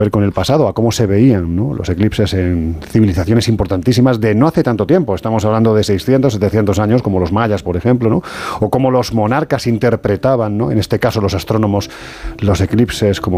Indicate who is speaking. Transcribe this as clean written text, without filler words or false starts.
Speaker 1: ver con el pasado, a cómo se veían, ¿no?, los eclipses en civilizaciones importantísimas de no hace tanto tiempo. Estamos hablando de 600, 700 años, como los mayas, por ejemplo, ¿no?, o cómo los monarcas interpretaban, ¿no?, en este caso los astrónomos, los eclipses como